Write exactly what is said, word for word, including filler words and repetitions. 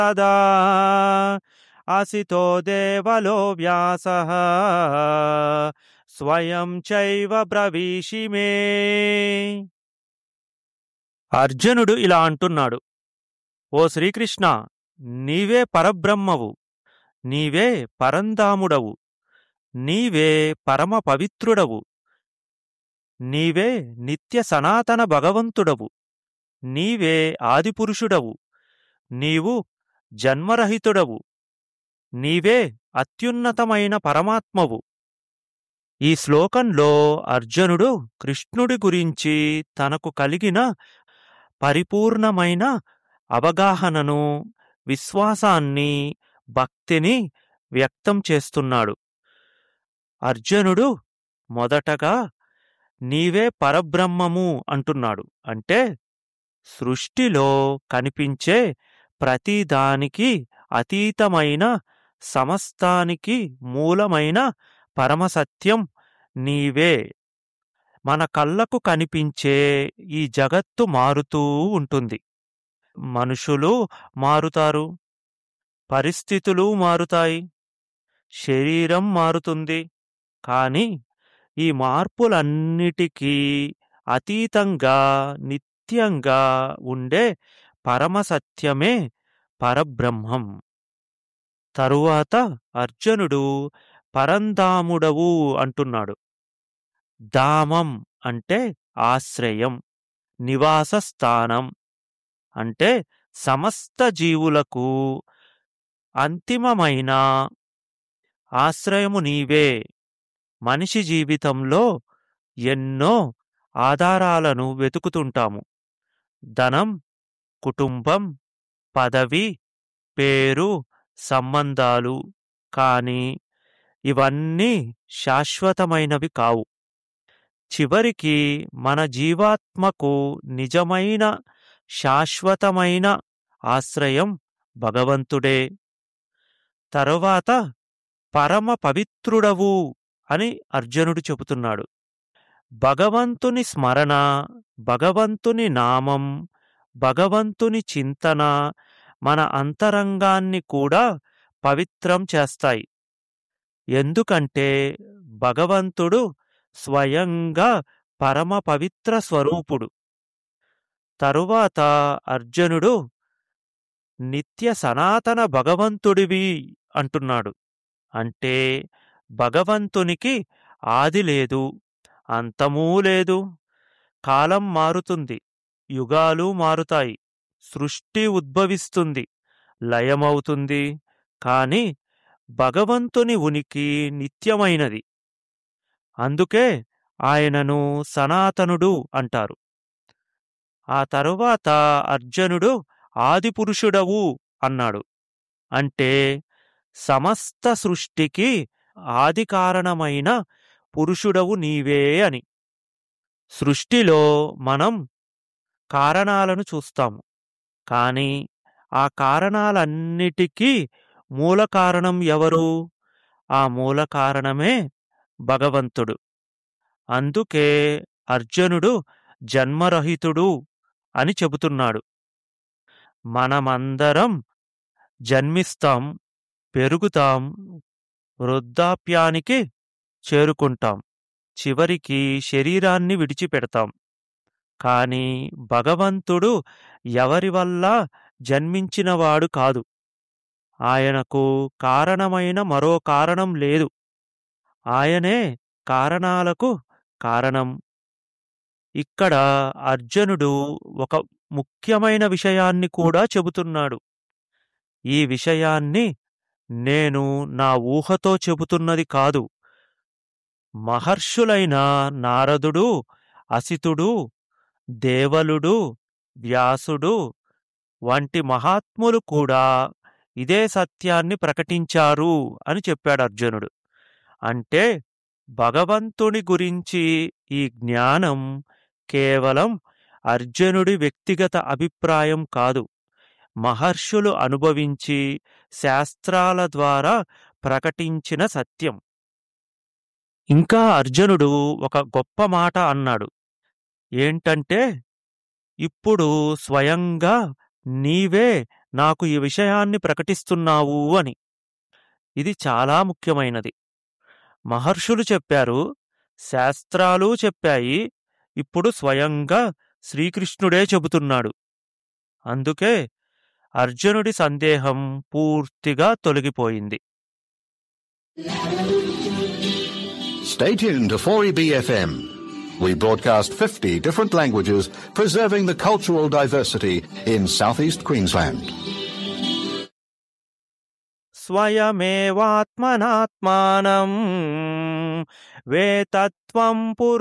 తదా అసితో దేవలో వ్యాసః స్వయం చైవ బ్రవీషి మే. అర్జునుడు ఇలా అంటున్నాడు, ఓ శ్రీకృష్ణ, నీవే పరబ్రహ్మవు, నీవే పరంధాముడవు, నీవే పరమ పవిత్రుడవు, నీవే నిత్య సనాతన భగవంతుడవు, నీవే ఆదిపురుషుడవు, నీవు జన్మరహితుడవు, నీవే అత్యున్నతమైన పరమాత్మవు. ఈ శ్లోకంలో అర్జునుడు కృష్ణుడి గురించి తనకు కలిగిన పరిపూర్ణమైన అవగాహనను, విశ్వాసాన్ని, భక్తిని వ్యక్తం చేస్తున్నాడు. అర్జునుడు మొదటగా నీవే పరబ్రహ్మము అంటున్నాడు. అంటే సృష్టిలో కనిపించే ప్రతిదానికి అతీతమైన, సమస్తానికి మూలమైన పరమసత్యం నీవే. మన కళ్ళకు కనిపించే ఈ జగత్తు మారుతూ ఉంటుంది. మనుషులు మారుతారు, పరిస్థితులు మారుతాయి, శరీరం మారుతుంది. కానీ ఈ మార్పులన్నిటికీ అతీతంగా నిత్యంగా ఉండే పరమసత్యమే పరబ్రహ్మం. తరువాత అర్జునుడు పరంధాముడవు అంటున్నాడు. ధామం అంటే ఆశ్రయం, నివాస స్థానం. అంటే సమస్త జీవులకు అంతిమమైన ఆశ్రయము నీవే. మనిషి జీవితంలో ఎన్నో ఆధారాలను వెతుకుతుంటాము. ధనం, కుటుంబం, పదవి, పేరు, సంబంధాలు. కానీ ఇవన్నీ శాశ్వతమైనవి కావు. చివరికి మన జీవాత్మకు నిజమైన శాశ్వతమైన ఆశ్రయం భగవంతుడే. తరువాత పరమ పవిత్రుడవు అని అర్జునుడు చెబుతున్నాడు. భగవంతుని స్మరణ, భగవంతుని నామం, భగవంతుని చింతన మన అంతరంగాన్ని కూడా పవిత్రం చేస్తాయి. ఎందుకంటే భగవంతుడు స్వయంగా పరమ పవిత్ర స్వరూపుడు. తరువాత అర్జునుడు నిత్య సనాతన భగవంతుడివి అంటున్నాడు. అంటే భగవంతునికి ఆది లేదు, అంతమూ లేదు. కాలం మారుతుంది, యుగాలు మారుతాయి, సృష్టి ఉద్భవిస్తుంది, లయమవుతుంది. కాని భగవంతుని ఉనికి నిత్యమైనది. అందుకే ఆయనను సనాతనుడు అంటారు. ఆ తరువాత అర్జునుడు ఆదిపురుషుడవు అన్నాడు. అంటే సమస్త సృష్టికి ఆది కారణమైన పురుషుడవు నీవే అని. సృష్టిలో మనం కారణాలను చూస్తాము, కానీ ఆ కారణాలన్నిటికీ మూల కారణం ఎవరు? ఆ మూల కారణమే భగవంతుడు. అందుకే అర్జునుడు జన్మరహితుడు అని చెబుతున్నాడు. మనమందరం జన్మిస్తాం, పెరుగుతాం, వృద్ధాప్యానికి చేరుకుంటాం, చివరికి శరీరాన్ని విడిచిపెడతాం. కాని భగవంతుడు ఎవరి వల్ల జన్మించినవాడు కాదు. ఆయనకు కారణమైన మరో కారణం లేదు. ఆయనే కారణాలకు కారణం. ఇక్కడ అర్జునుడు ఒక ముఖ్యమైన విషయాన్ని కూడా చెబుతున్నాడు. ఈ విషయాన్ని నేను నా ఊహతో చెబుతున్నది కాదు. మహర్షులైన నారదుడు, అసితుడు, దేవలుడు, వ్యాసుడు వంటి మహాత్ములు కూడా ఇదే సత్యాన్ని ప్రకటించారు అని చెప్పాడు అర్జునుడు. అంటే భగవంతుని గురించి ఈ జ్ఞానం కేవలం అర్జునుడి వ్యక్తిగత అభిప్రాయం కాదు, మహర్షులు అనుభవించి శాస్త్రాల ద్వారా ప్రకటించిన సత్యం. ఇంకా అర్జునుడు ఒక గొప్ప మాట అన్నాడు. ఏంటంటే, ఇప్పుడు స్వయంగా నీవే నాకు ఈ విషయాన్ని ప్రకటిస్తున్నావు అని. ఇది చాలా ముఖ్యమైనది. మహర్షులు చెప్పారు, శాస్త్రాలు చెప్పాయి, ఇప్పుడు స్వయంగా శ్రీకృష్ణుడే చెబుతున్నాడు. అందుకే అర్జునుడి సందేహం పూర్తిగా తొలగిపోయింది. Stay tuned to four E B F M. We broadcast fifty different languages, preserving the cultural diversity in southeast Queensland. స్వయమేవాత్మనాత్మానం వేతత్వం పురు